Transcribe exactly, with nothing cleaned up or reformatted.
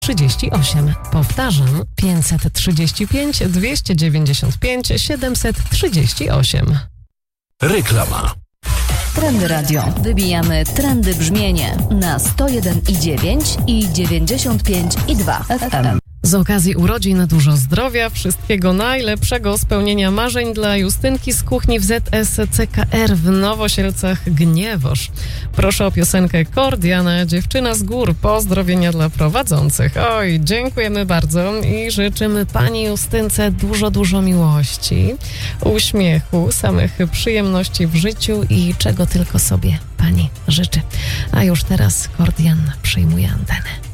trzydzieści osiem. Powtarzam, pięćset trzydzieści pięć, dwieście dziewięćdziesiąt pięć, siedemset trzydzieści osiem. Reklama. Trendy Radio. Wybijamy trendy brzmienie na sto jeden i dziewięć i dziewięćdziesiąt pięć i dwa F M. Z okazji urodzin dużo zdrowia, wszystkiego najlepszego, spełnienia marzeń dla Justynki z kuchni w Z S C K R w Nowosielcach Gniewosz. Proszę o piosenkę Kordiana, Dziewczyna z gór. Pozdrowienia dla prowadzących. Oj, dziękujemy bardzo i życzymy pani Justynce dużo, dużo miłości, uśmiechu, samych przyjemności w życiu i czego tylko sobie pani życzy. A już teraz Kordian przyjmuje antenę.